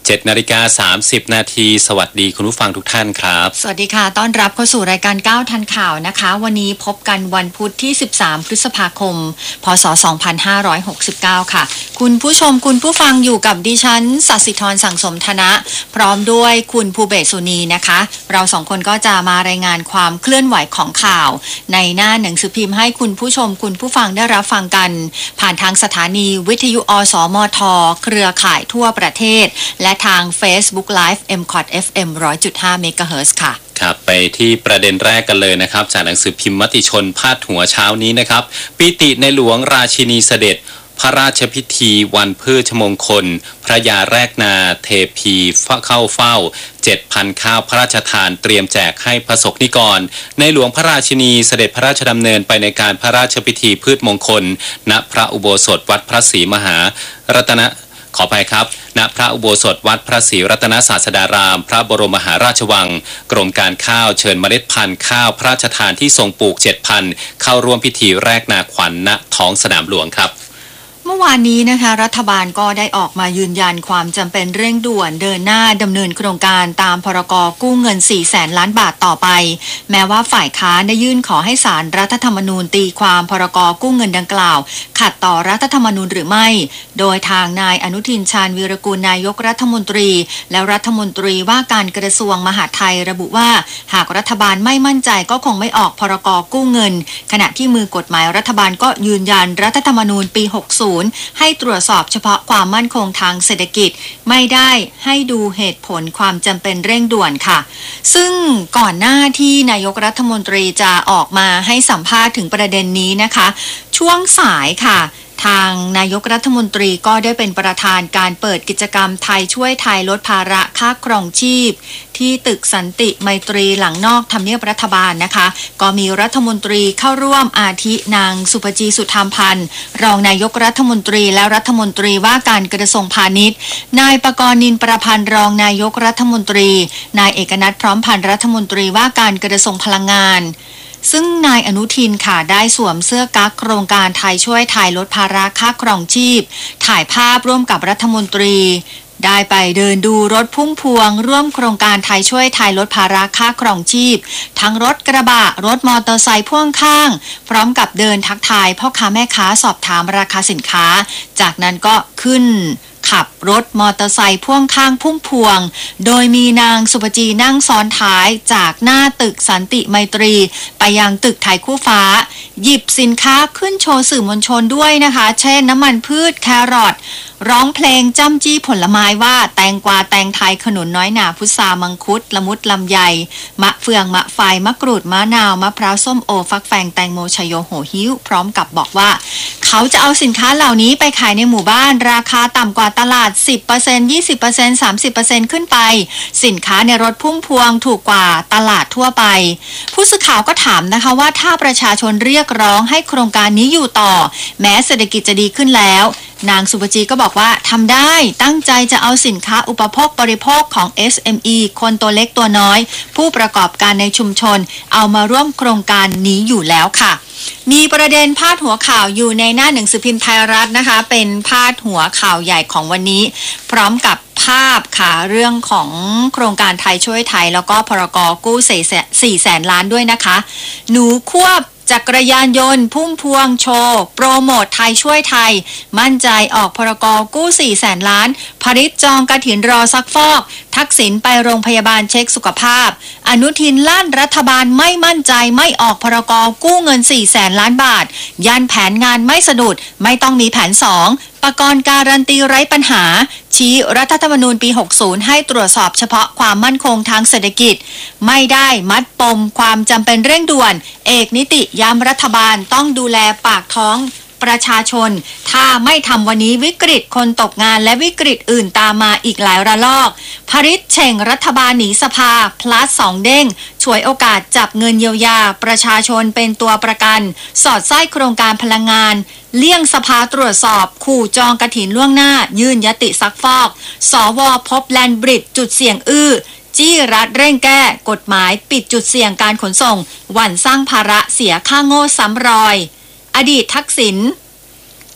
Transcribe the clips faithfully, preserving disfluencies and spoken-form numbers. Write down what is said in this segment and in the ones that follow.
เจ็ดนาฬิกาสามสิบนาทีสวัสดีคุณผู้ฟังทุกท่านครับสวัสดีค่ะต้อนรับเข้าสู่รายการเก้าทันข่าวนะคะวันนี้พบกันวันพุธที่สิบสามพฤษภาคมพศสองพันห้าร้อยหกสิบเก้าค่ะคุณผู้ชมคุณผู้ฟังอยู่กับดิฉันสัสิธรสังสมธนะพร้อมด้วยคุณภูเบศสุนีนะคะเราสองคนก็จะมารายงานความเคลื่อนไหวของข่าวในหน้าหนังสือพิมพ์ให้คุณผู้ชมคุณผู้ฟังได้รับฟังกันผ่านทางสถานีวิทยุอสมทเครือข่ายทั่วประเทศและทาง Facebook Live เอ็ม ซี โอ ที เอฟ เอ็ม หนึ่งร้อยจุดห้า เมกะเฮิรตซ์ค่ะครับไปที่ประเด็นแรกกันเลยนะครับจากหนังสือพิมพ์มติชนพาดหัวเช้านี้นะครับปิติในหลวงราชินีเสด็จพระราชพิธีวันพฤชมงคลพระยาแรกนาเทพีเข้าเฝ้า เจ็ดพัน ข้าวพระราชทานเตรียมแจกให้พระสงฆ์นิกรในหลวงพระราชินีเสด็จพระราชดำเนินไปในการพระราชพิธีพืชมงคลณพระอุโบสถวัดพระศรีมหารัตนขออภัยครับณพระอุโบสถวัดพระศรีรัตนศาสดารามพระบรมมหาราชวังกรมการข้าวเชิญเมล็ดพันธุ์ข้าวพระราชทานที่ทรงปลูก เจ็ดพัน เข้าร่วมพิธีแรกนาขวัญ ณท้องสนามหลวงครับเมื่อวานนี้นะคะรัฐบาลก็ได้ออกมายืนยันความจำเป็นเร่งด่วนเดินหน้าดำเนินโครงการตามพรกกู้เงิน สี่แสน ล้านบาทต่อไปแม้ว่าฝ่ายค้านได้ยื่นขอให้ศาลรัฐธรรมนูญตีความพรกกู้เงินดังกล่าวขัดต่อรัฐธรรมนูญหรือไม่โดยทางนายอนุทินชาญวีรกูลนายกรัฐมนตรีและรัฐมนตรีว่าการกระทรวงมหาดไทยระบุว่าหากรัฐบาลไม่มั่นใจก็คงไม่ออกพรกกู้เงินขณะที่มือกฎหมายรัฐบาลก็ยืนยันรัฐธรรมนูญปีหกสิบให้ตรวจสอบเฉพาะความมั่นคงทางเศรษฐกิจไม่ได้ให้ดูเหตุผลความจำเป็นเร่งด่วนค่ะซึ่งก่อนหน้าที่นายกรัฐมนตรีจะออกมาให้สัมภาษณ์ถึงประเด็นนี้นะคะช่วงสายค่ะทางนายกรัฐมนตรีก็ได้เป็นประธานการเปิดกิจกรรมไทยช่วยไทยลดภาระค่าครองชีพที่ตึกสันติไมตรีหลังนอกทำเนียบรัฐบาลนะคะก็มีรัฐมนตรีเข้าร่วมอาทินางสุภจีสุธรรมพันธ์รองนายกรัฐมนตรีและรัฐมนตรีว่าการกระทรวงพาณิชย์นายปกรณ์นินประพันธ์รองนายกรัฐมนตรีนายเอกนัทพร้อมพันธ์รัฐมนตรีว่าการกระทรวงพลังงานซึ่งนายอนุทินค่ะได้สวมเสื้อกั๊กโครงการไทยช่วยไทยลดภาระค่าครองชีพถ่ายภาพร่วมกับรัฐมนตรีได้ไปเดินดูรถพุ่มพวงร่วมโครงการไทยช่วยไทยลดภาระค่าครองชีพทั้งรถกระบะรถมอเตอร์ไซค์พ่วงข้างพร้อมกับเดินทักทายพ่อค้าแม่ค้าสอบถามราคาสินค้าจากนั้นก็ขึ้นขับรถมอเตอร์ไซค์พ่วงข้างพุ่มพวงโดยมีนางสุภจีนั่งซ้อนท้ายจากหน้าตึกสันติไมตรีไปยังตึกไทยคู่ฟ้าหยิบสินค้าขึ้นโชว์สื่อมวลชนด้วยนะคะเช่นน้ำมันพืชแครอทร้องเพลงจ้ำจี้ผลไม้ว่าแตงกวาแตงไทยขนุนน้อยหนาพุทรามังคุดละมุดลำไยมะเฟืองมะไฟมะกรูดมะนาวมะพร้าวส้มโอฟักแฟงแตงโมชโยโหหิ้วพร้อมกับบอกว่าเขาจะเอาสินค้าเหล่านี้ไปขายในหมู่บ้านราคาต่ำกว่าตลาด สิบเปอร์เซ็นต์ ยี่สิบเปอร์เซ็นต์ สามสิบเปอร์เซ็นต์ ขึ้นไปสินค้าในรถพุ่มพวงถูกกว่าตลาดทั่วไปผู้สื่อข่าวก็ถามนะคะว่าถ้าประชาชนเรียกร้องให้โครงการนี้อยู่ต่อแม้เศรษฐกิจจะดีขึ้นแล้วนางสุภจีก็บอกว่าทำได้ตั้งใจจะเอาสินค้าอุปโภคบริโภคของ เอส เอ็ม อี คนตัวเล็กตัวน้อยผู้ประกอบการในชุมชนเอามาร่วมโครงการนี้อยู่แล้วค่ะมีประเด็นพาดหัวข่าวอยู่ในหน้าหนังสือพิมพ์ไทยรัฐนะคะเป็นพาดหัวข่าวใหญ่ของวันนี้พร้อมกับภาพค่ะเรื่องของโครงการไทยช่วยไทยแล้วก็พรกกู้สี่แสนล้านด้วยนะคะหนูควบจักรยานยนต์พุ่มพวงโชว์โปรโมทไทยช่วยไทยมั่นใจออกพรกกู้สี่แสนล้านผลิตจองกฐินรอซักฟอกทักษิณไปโรงพยาบาลเช็คสุขภาพอนุทินลั่นรัฐบาลไม่มั่นใจไม่ออกพรกกู้เงินสี่แสนล้านบาทยันแผนงานไม่สะดุดไม่ต้องมีแผนสองปกรณ์การันตีไร้ปัญหาชี้รัฐธรรมนูญปีหกสิบให้ตรวจสอบเฉพาะความมั่นคงทางเศรษฐกิจไม่ได้มัดปมความจำเป็นเร่งด่วนเอกนิติย้ำรัฐบาลต้องดูแลปากท้องประชาชนถ้าไม่ทำวันนี้วิกฤตคนตกงานและวิกฤตอื่นตามมาอีกหลายระลอกพริษเช่งรัฐบาลหนีสภาพลัสสองเด้งฉวยโอกาสจับเงินเยียวยาประชาชนเป็นตัวประกันสอดไส้โครงการพลังงานเลี่ยงสภาตรวจสอบขู่จองกฐินล่วงหน้ายื่นยติซักฟอกสวพบแลนบริดจ์จุดเสี่ยงอื้อจี้รัฐเร่งแก้กฎหมายปิดจุดเสี่ยงการขนส่งหวั่นสร้างภาระเสียค่าโง่ซ้ำรอยอดีตทักษิณ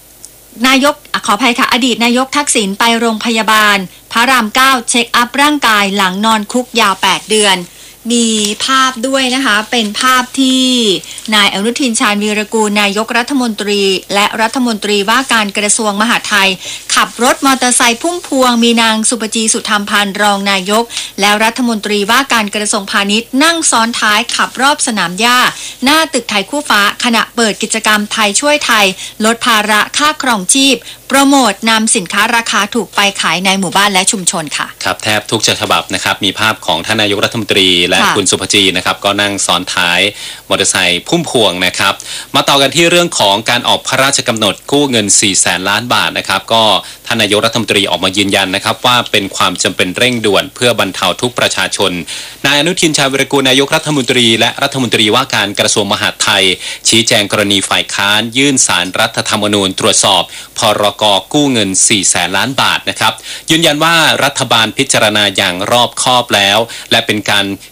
นายกขออภัยค่ะอดีตนายกทักษิณไปโรงพยาบาลพระรามเก้าเช็คอัพร่างกายหลังนอนคุกยาวแปดเดือนมีภาพด้วยนะคะเป็นภาพที่นายอนุทินชาญวีรกูลนายกรัฐมนตรีและรัฐมนตรีว่าการกระทรวงมหาดไทยขับรถมอเตอร์ไซค์พุ่มพวงมีนางสุปจีสุธรรมพันธ์รองนายกแล้วรัฐมนตรีว่าการกระทรวงพาณิชย์นั่งซ้อนท้ายขับรอบสนามหญ้าหน้าตึกไทยคู่ฟ้าขณะเปิดกิจกรรมไทยช่วยไทยลดภาระค่าครองชีพโปรโมทนำสินค้าราคาถูกไปขายในหมู่บ้านและชุมชนค่ะครับแทบทุกฉบับนะครับมีภาพของท่านนายกรัฐมนตรีและคุณสุภจีนะครับก็นั่งซ้อนท้ายมอเตอร์ไซค์พุ่มพวงนะครับมาต่อกันที่เรื่องของการออกพระราชกำหนดกู้เงินสี่แสนล้านบาทนะครับก็ท่านนายกรัฐมนตรีออกมายืนยันนะครับว่าเป็นความจำเป็นเร่งด่วนเพื่อบรรเทาทุกประชาชนนายอนุทินชาญวีรกูลนายกรัฐมนตรีและรัฐมนตรีว่าการกระทรวงมหาดไทยชี้แจงกรณีฝ่ายค้านยื่นศาลรัฐธรรมนูญตรวจสอบพรกกู้เงินสี่แสนล้านบาทนะครับยืนยันว่ารัฐบาลพิจารณาอย่างรอบคอบแล้วและเป็นการ